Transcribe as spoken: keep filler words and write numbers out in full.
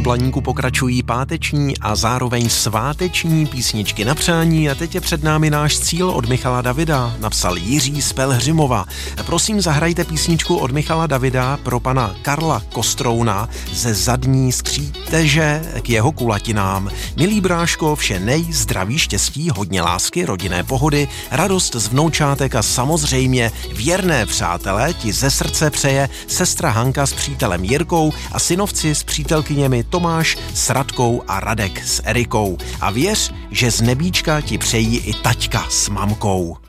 Blaníku pokračují páteční a zároveň sváteční písničky na přání a teď je před námi náš cíl od Michala Davida, napsal Jiří z Pelhřimova. Prosím, zahrajte písničku od Michala Davida pro pana Karla Kostrouna ze Zadní Skříteže k jeho kulatinám. Milý bráško, vše nej, zdraví, štěstí, hodně lásky, rodinné pohody, radost z vnoučátek a samozřejmě věrné přátelé ti ze srdce přeje sestra Hanka s přítelem Jirkou a synovci s přítelkyněmi Tomáš s Radkou a Radek s Erikou. A věř, že z nebíčka ti přejí i taťka s mamkou.